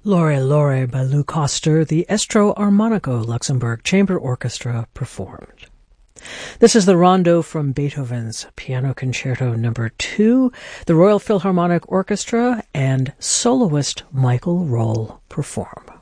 Lore Lore by Lou Koster, the Estro Armonico Luxembourg Chamber Orchestra performed. This is the Rondo from Beethoven's Piano Concerto No. 2, the Royal Philharmonic Orchestra and soloist Michael Roll perform.